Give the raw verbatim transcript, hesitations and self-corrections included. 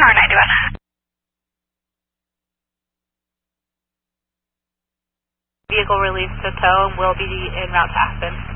or ninety-one? Vehicle released to tow will be en route to Aspen.